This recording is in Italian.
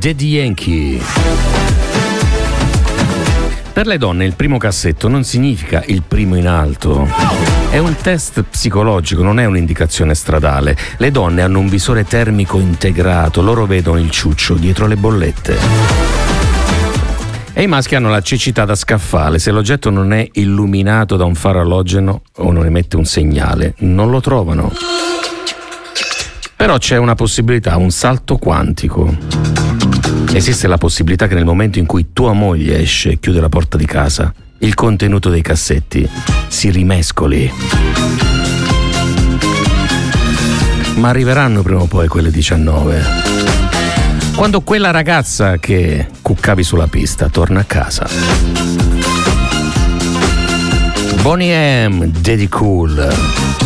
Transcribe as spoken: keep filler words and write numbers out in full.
Daddy Yankee. Per le donne il primo cassetto non significa il primo in alto. È un test psicologico, non è un'indicazione stradale. Le donne hanno un visore termico integrato, loro vedono il ciuccio dietro le bollette. E i maschi hanno la cecità da scaffale. Se l'oggetto non è illuminato da un faro alogeno o non emette un segnale, non lo trovano. Però c'è una possibilità, un salto quantico. Esiste la possibilità che nel momento in cui tua moglie esce e chiude la porta di casa, il contenuto dei cassetti si rimescoli. Ma arriveranno prima o poi quelle diciannove. Quando quella ragazza che cuccavi sulla pista torna a casa. Boney M, Daddy Cool.